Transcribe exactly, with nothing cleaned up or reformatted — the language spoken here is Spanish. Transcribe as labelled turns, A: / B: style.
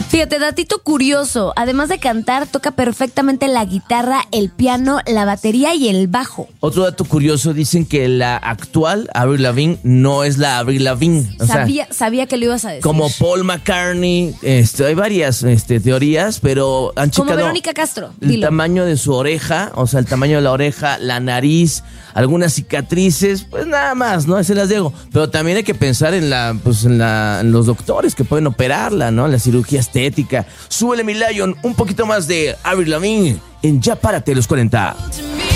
A: Fíjate, datito curioso, además de cantar, toca perfectamente la guitarra, el piano, la batería y el bajo.
B: Otro dato curioso, dicen que la actual Avril Lavigne no es la Avril Lavigne. O
A: sabía,
B: sea,
A: sabía que lo ibas a decir.
B: como Paul McCartney, este, hay varias este, teorías, pero han checado
A: Como Verónica Castro,
B: el
A: dilo.
B: tamaño de su oreja, o sea, el tamaño de la oreja, la nariz, algunas cicatrices, pues nada más, ¿no? Se las digo. Pero también hay que pensar en la, pues en la, en los doctores que pueden operarla, ¿no? La cirugía estética. Súbele, mi Lion, un poquito más de Avril Lavigne en Ya Párate los cuarenta.